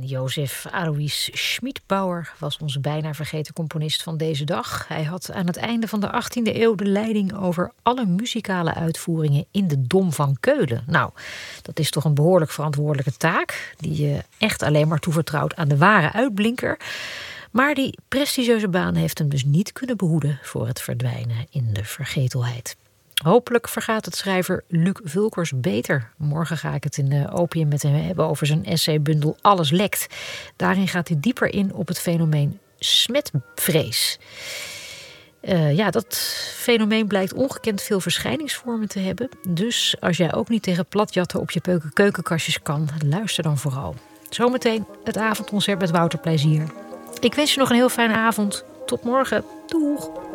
Jozef Alois Schmidbauer was onze bijna vergeten componist van deze dag. Hij had aan het einde van de 18e eeuw de leiding over alle muzikale uitvoeringen in de Dom van Keulen. Nou, dat is toch een behoorlijk verantwoordelijke taak, die je echt alleen maar toevertrouwt aan de ware uitblinker. Maar die prestigieuze baan heeft hem dus niet kunnen behoeden voor het verdwijnen in de vergetelheid. Hopelijk vergaat het schrijver Luc Vulkers beter. Morgen ga ik het in Opium met hem hebben over zijn essaybundel Alles lekt. Daarin gaat hij dieper in op het fenomeen smetvrees. Dat fenomeen blijkt ongekend veel verschijningsvormen te hebben. Dus als jij ook niet tegen platjatten op je keukenkastjes kan, luister dan vooral. Zometeen het avondconcert met Wouter Plezier. Ik wens je nog een heel fijne avond. Tot morgen. Doeg!